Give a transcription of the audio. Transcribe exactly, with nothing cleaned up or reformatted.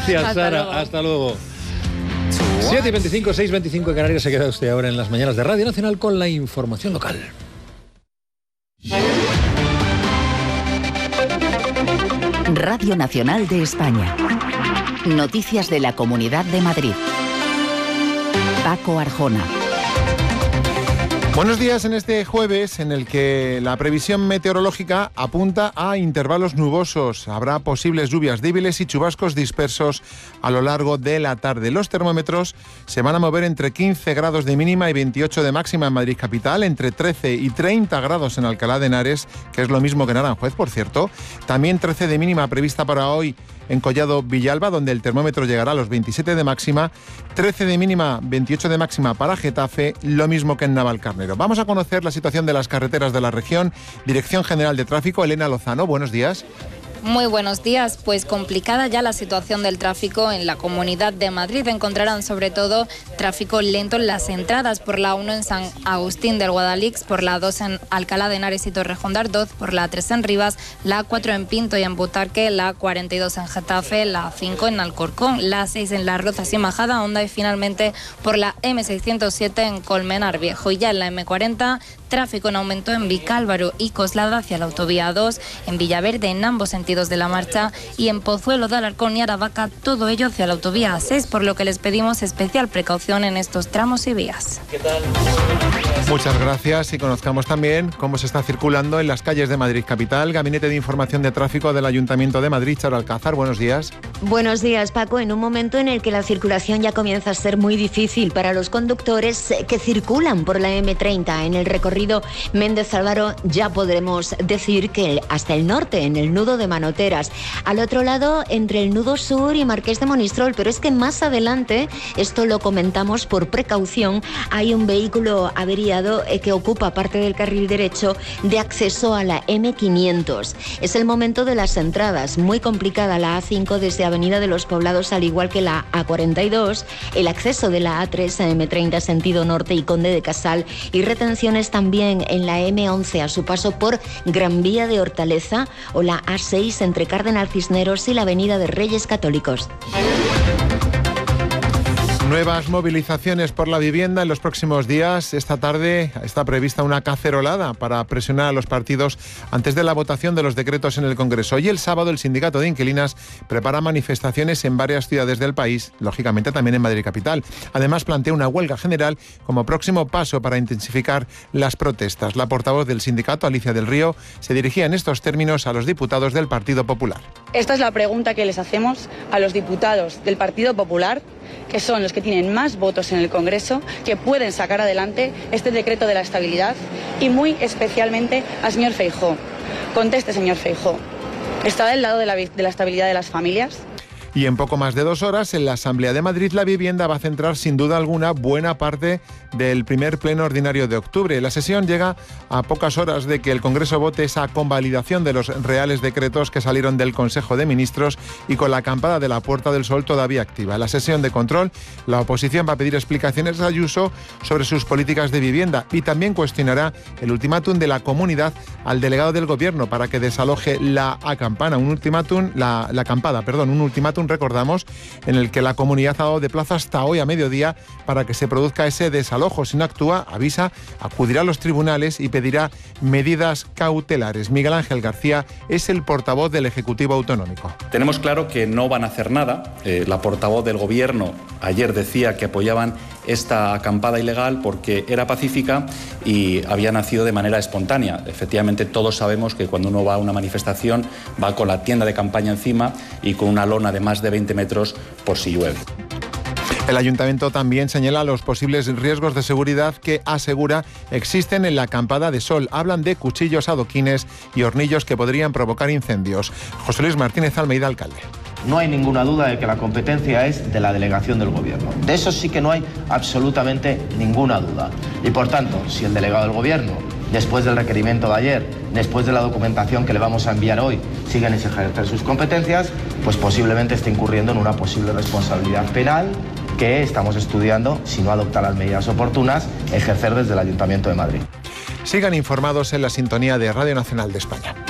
Gracias, Hasta Sara. luego. Hasta luego. siete y veinticinco, seis y veinticinco en Canarias. Se queda usted ahora en las mañanas de Radio Nacional con la información local. Radio Nacional de España. Noticias de la Comunidad de Madrid. Paco Arjona. Buenos días en este jueves en el que la previsión meteorológica apunta a intervalos nubosos. Habrá posibles lluvias débiles y chubascos dispersos a lo largo de la tarde. Los termómetros se van a mover entre quince grados de mínima y veintiocho de máxima en Madrid capital, entre trece y treinta grados en Alcalá de Henares, que es lo mismo que en Aranjuez, por cierto. También trece de mínima prevista para hoy en Collado Villalba, donde el termómetro llegará a los veintisiete de máxima, trece de mínima, veintiocho de máxima para Getafe, lo mismo que en Navalcarnero. Vamos a conocer la situación de las carreteras de la región. Dirección General de Tráfico, Elena Lozano, buenos días. Muy buenos días. Pues complicada ya la situación del tráfico en la Comunidad de Madrid. Encontrarán sobre todo tráfico lento en las entradas por la uno en San Agustín del Guadalix, por la dos en Alcalá de Henares y Torrejón de Ardoz, por la tres en Rivas, la cuatro en Pinto y en Butarque, la cuarenta y dos en Getafe, la cinco en Alcorcón, la seis en Las Rozas y Majada Honda y finalmente por la eme seiscientos siete en Colmenar Viejo. Y ya en la eme cuarenta, tráfico en aumento en Vicálvaro y Coslada hacia la autovía dos, en Villaverde en ambos sentidos de la marcha y en Pozuelo de Alarcón y Aravaca, todo ello hacia la autovía seis, por lo que les pedimos especial precaución en estos tramos y vías. ¿Qué tal? Muchas gracias y conozcamos también cómo se está circulando en las calles de Madrid capital. Gabinete de Información de Tráfico del Ayuntamiento de Madrid, Charo Alcázar, buenos días. Buenos días, Paco. En un momento en el que la circulación ya comienza a ser muy difícil para los conductores que circulan por la eme treinta en el recorrido Méndez Álvaro, ya podremos decir que hasta el norte, en el nudo de Manoteras. Al otro lado, entre el nudo sur y Marqués de Monistrol, pero es que más adelante, esto lo comentamos por precaución, hay un vehículo averiado que ocupa parte del carril derecho de acceso a la eme quinientos. Es el momento de las entradas, muy complicada la a cinco desde Avenida de los Poblados, al igual que la a cuarenta y dos, el acceso de la a tres a eme treinta sentido norte y Conde de Casal, y retenciones también en la eme once a su paso por Gran Vía de Hortaleza, o la a seis entre Cardenal Cisneros y la Avenida de Reyes Católicos. Nuevas movilizaciones por la vivienda en los próximos días. Esta tarde está prevista una cacerolada para presionar a los partidos antes de la votación de los decretos en el Congreso. Y el sábado el Sindicato de Inquilinas prepara manifestaciones en varias ciudades del país, lógicamente también en Madrid capital. Además plantea una huelga general como próximo paso para intensificar las protestas. La portavoz del sindicato, Alicia del Río, se dirigía en estos términos a los diputados del Partido Popular. Esta es la pregunta que les hacemos a los diputados del Partido Popular, que son los que tienen más votos en el Congreso, que pueden sacar adelante este decreto de la estabilidad, y muy especialmente al señor Feijóo. Conteste, señor Feijóo, ¿está del lado de la, de la estabilidad de las familias? Y en poco más de dos horas, en la Asamblea de Madrid, la vivienda va a centrar sin duda alguna buena parte del primer pleno ordinario de octubre. La sesión llega a pocas horas de que el Congreso vote esa convalidación de los reales decretos que salieron del Consejo de Ministros y con la acampada de la Puerta del Sol todavía activa. En la sesión de control, la oposición va a pedir explicaciones a Ayuso sobre sus políticas de vivienda y también cuestionará el ultimátum de la comunidad al delegado del Gobierno para que desaloje la acampana, un ultimátum, la, la acampada, perdón, un ultimátum, recordamos, en el que la comunidad ha dado de plazo hasta hoy a mediodía para que se produzca ese desalojo. Si no actúa, avisa, acudirá a los tribunales y pedirá medidas cautelares. Miguel Ángel García es el portavoz del Ejecutivo Autonómico. Tenemos claro que no van a hacer nada. Eh, la portavoz del Gobierno ayer decía que apoyaban esta acampada ilegal porque era pacífica y había nacido de manera espontánea. Efectivamente, todos sabemos que cuando uno va a una manifestación va con la tienda de campaña encima y con una lona de más de veinte metros por si llueve. El Ayuntamiento también señala los posibles riesgos de seguridad que asegura existen en la acampada de Sol. Hablan de cuchillos, adoquines y hornillos que podrían provocar incendios. José Luis Martínez Almeida, alcalde. No hay ninguna duda de que la competencia es de la delegación del Gobierno. De eso sí que no hay absolutamente ninguna duda. Y por tanto, si el delegado del Gobierno, después del requerimiento de ayer, después de la documentación que le vamos a enviar hoy, siguen sin ejercer sus competencias, pues posiblemente esté incurriendo en una posible responsabilidad penal que estamos estudiando, si no adopta las medidas oportunas, ejercer desde el Ayuntamiento de Madrid. Sigan informados en la sintonía de Radio Nacional de España.